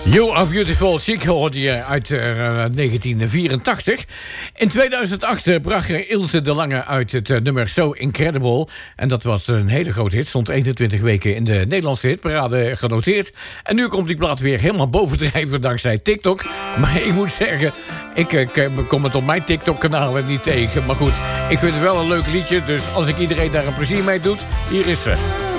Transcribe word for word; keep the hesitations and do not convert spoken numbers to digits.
You Are Beautiful, Chic hoorde je uit uh, negentien vierentachtig. In tweeduizend acht uh, bracht Ilse de Lange uit het uh, nummer So Incredible. En dat was een hele grote hit. Stond eenentwintig weken in de Nederlandse hitparade genoteerd. En nu komt die plaat weer helemaal bovendrijven dankzij TikTok. Maar ik moet zeggen, ik uh, kom het op mijn TikTok-kanalen niet tegen. Maar goed, ik vind het wel een leuk liedje. Dus als ik iedereen daar een plezier mee doe, hier is ze.